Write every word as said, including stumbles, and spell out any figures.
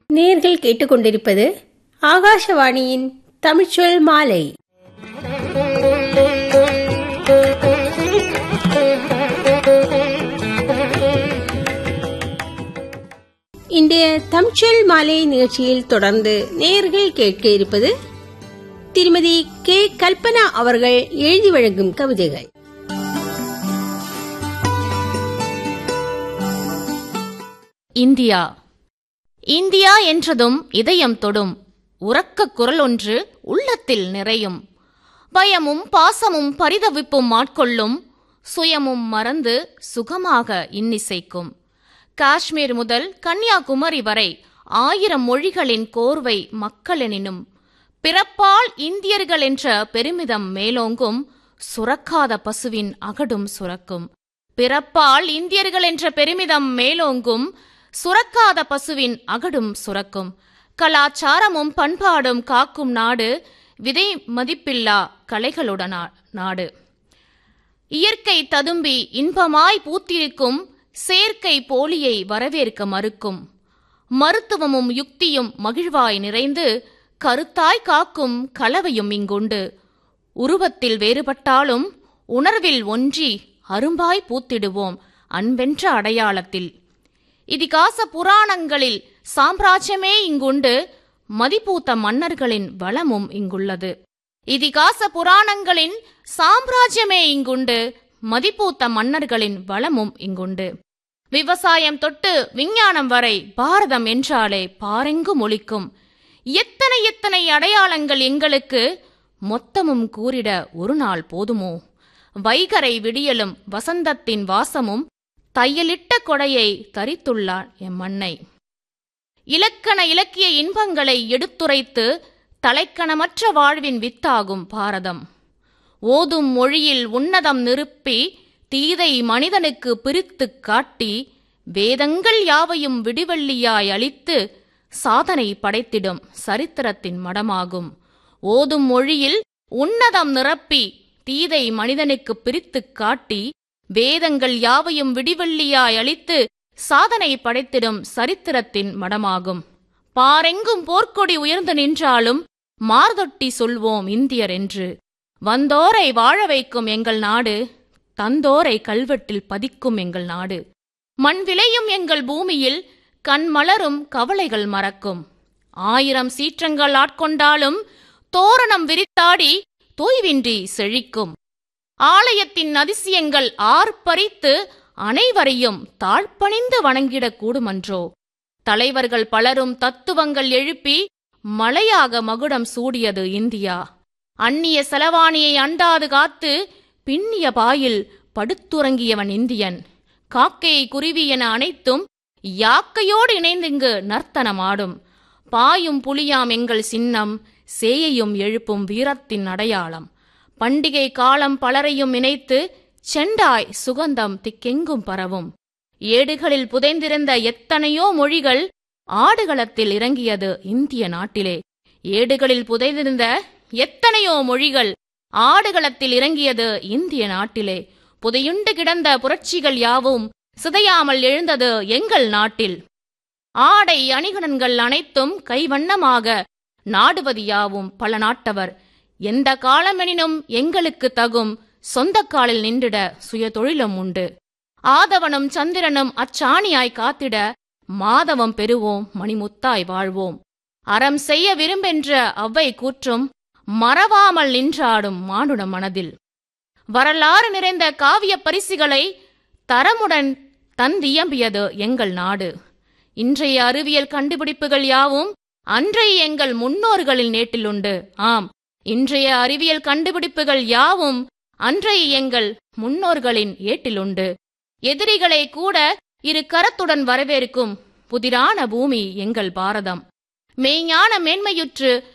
நேயர்கள் கேட்டுக்கொண்டிருப்பது ஆகாஷவாணியின் தமிழ்ச்சொல் மாலை. இன்றைய தமிழ்ச்சொல் மாலை நிகழ்ச்சியில் தொடர்ந்து நேயர்கள் கேட்க இருப்பது திருமதி கே கல்பனா அவர்கள் எழுதி வழங்கும் கவிதைகள். இந்தியா இந்தியா என்றதும் இதயம் தொடும் உரக்க குரல் ஒன்று உள்ளத்தில் நிறையும். பயமும் பாசமும் பரிதவிப்பும் ஆட்கொள்ளும், சுயமும் மறந்து சுகமாக இன்னிசைக்கும். காஷ்மீர் முதல் கன்னியாகுமரி வரை ஆயிரம் மொழிகளின் கோர்வை மக்களெனினும், பிறப்பால் இந்தியர்கள் என்ற பெருமிதம் மேலோங்கும், சுரக்காத பசுவின் அகடும் சுரக்கும். பிறப்பால் இந்தியர்கள் என்ற பெருமிதம் மேலோங்கும், சுரக்காத பசுவின் அகடும் சுரக்கும். கலாச்சாரமும் பண்பாடும் காக்கும் நாடு, விதை மதிப்பில்லா கலைகளுடன் நாடு. இயற்கை ததும்பி இன்பமாய் பூத்திருக்கும், செயற்கை போலியை வரவேற்க மறுக்கும். மருத்துவமும் யுக்தியும் மகிழ்வாய் நிறைந்து, கருத்தாய் காக்கும் கலவையும் இங்குண்டு. உருவத்தில் வேறுபட்டாலும் உணர்வில் ஒன்றி அரும்பாய் பூத்திடுவோம் அன்பென்ற அடையாளத்தில். இதிகாச புராணங்களில் சாம்ராஜ்யமே இங்குண்டு, மதிப்பூத்த மன்னர்களின் வளமும் இங்குள்ளது. இதிகாச புராணங்களின் சாம்ராஜ்யமே இங்குண்டு, மதிப்பூத்த மன்னர்களின் வளமும் இங்குண்டு. விவசாயம் தொட்டு விஞ்ஞானம் வரை பாரதம் என்றாலே பாரெங்கும் ஒலிக்கும். எத்தனை எத்தனை அடையாளங்கள் எங்களுக்கு, மொத்தமும் கூறிட ஒரு நாள் போதுமோ? வைகரை விடியலும் வசந்தத்தின் வாசமும் தையலிட்ட கொடையை தரித்துள்ளார் எம் மண்ணை. இலக்கண இலக்கிய இன்பங்களை எடுத்துரைத்து தலைக்கணமற்ற வாழ்வின் வித்தாகும் பாரதம். ஓதும் மொழியில் உன்னதம் நிறுப்பி தீதை மனிதனுக்கு பிரித்து காட்டி, வேதங்கள் யாவையும் விடிவெள்ளியாய் அளித்து சாதனை படைத்திடும் சரித்திரத்தின் மடமாகும். ஓதும் மொழியில் உன்னதம் நிரப்பி தீதை மனிதனுக்கு பிரித்து காட்டி, வேதங்கள் யாவையும் விடிவெள்ளியாய் அளித்து சாதனை படைத்திடும் சரித்திரத்தின் மடமாகும். பாரெங்கும் போர்க்கொடி உயர்ந்து நின்றாலும் மார்தொட்டி சொல்வோம் இந்தியர் என்று. வந்தோரை வாழ வைக்கும் எங்கள் நாடு, தந்தோரை கல்வெட்டில் பதிக்கும் எங்கள் நாடு. மண் விளையும் எங்கள் பூமியில் கண் மலரும் கவலைகள் மறக்கும். ஆயிரம் சீற்றங்கள் ஆட்கொண்டாலும் தோரணம் விரித்தாடி தோய்வின்றி செழிக்கும். ஆலயத்தின் அதிசயங்கள் ஆர்ப்பரித்து அனைவரையும் தாழ்பணிந்து வணங்கிடக் கூடுமன்றோ? தலைவர்கள் பலரும் தத்துவங்கள் எழுப்பி மலையாக மகுடம் சூடியது இந்தியா. அந்நிய செலவாணியை அண்டாது காத்து பின்னிய பாயில் படுத்துறங்கியவன் இந்தியன். காக்கையை குருவி என அனைத்தும் யாக்கையோடு இணைந்திங்கு நர்த்தனமாடும். பாயும் புலியாம் எங்கள் சின்னம், சேயையும் எழுப்பும் வீரத்தின் அடையாளம். பண்டிகை காலம் பலரையும் இணைத்து செண்டாய் சுகந்தம் திக்கெங்கும் பரவும். ஏடுகளில் புதைந்திருந்த எத்தனையோ மொழிகள் ஆடுகளத்தில் இறங்கியது இந்திய நாட்டிலே. ஏடுகளில் புதைந்திருந்த எத்தனையோ மொழிகள் ஆடுகளத்தில் இறங்கியது இந்திய நாட்டிலே. புதையுண்டு கிடந்த புரட்சிகள் யாவும் சிதையாமல் எழுந்தது எங்கள் நாட்டில். ஆடை அணிகலன்கள் அனைத்தும் கைவண்ணமாக நாடுவது யாவும் பல நாட்டவர். எந்த காலமெனினும் எங்களுக்கு தகும் சொந்த காலில் நின்றிட சுய தொழிலும் உண்டு. ஆதவனும் சந்திரனும் அச்சாணியாய் காத்திட மாதவம் பெறுவோம் மணிமுத்தாய் வாழ்வோம். அறம் செய்ய விரும்பென்ற அவ்வை கூற்றும் மறவாமல் நின்றாடும் மானுட மனதில். வரலாறு நிறைந்த காவிய பரிசுகளை தரமுடன் தந்தியம்பியது எங்கள் நாடு. இன்றைய அறிவியல் கண்டுபிடிப்புகள் யாவும் அன்றைய எங்கள் முன்னோர்களின் நேட்டிலுண்டு. ஆம், இன்றைய அறிவியல் கண்டுபிடிப்புகள் யாவும் அன்றைய எங்கள் முன்னோர்களின் ஏட்டிலுண்டு. எதிரிகளை கூட இரு கரத்துடன் வரவேற்கும் புதிரான பூமி எங்கள் பாரதம். மெய்ஞான மேன்மையுற்று